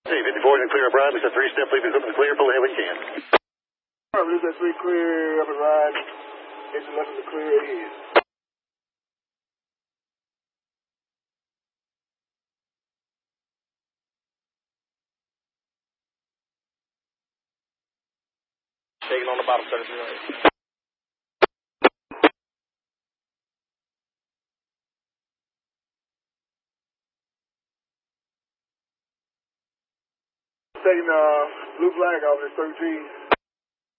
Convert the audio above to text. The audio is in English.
See, 54 in the clear up ride. We said 3 step lead is up in the clear. Pull ahead when you can. All right, we said 3 clear up and ride. Engine left in the clear. It is. Taking on the bottom, 33. Taking blue flag off at 13.